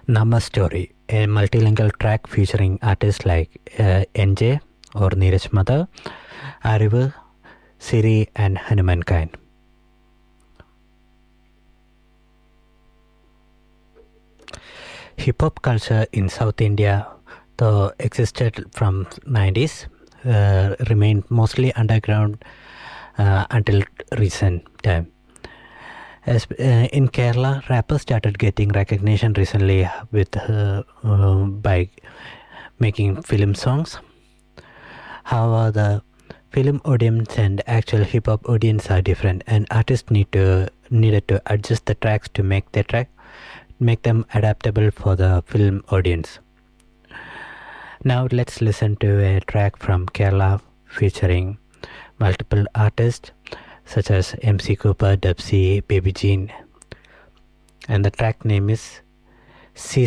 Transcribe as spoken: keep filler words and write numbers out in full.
Nama Story, a multilingual track featuring artists like uh, N J or Neeraj Mother, Arivu, Siri, and Hanuman Khan. Hip hop culture in South India, though existed from nineties, uh, remained mostly underground uh, until recent time. As, uh, in Kerala, rappers started getting recognition recently with uh, uh, by making film songs. However, the film audience and actual hip hop audience are different, and artists need to needed to adjust the tracks to make their track make them adaptable for the film audience. Now let's listen to a track from Kerala featuring multiple artists such as M C Cooper, Dubsy, Baby Jean, and the track name is C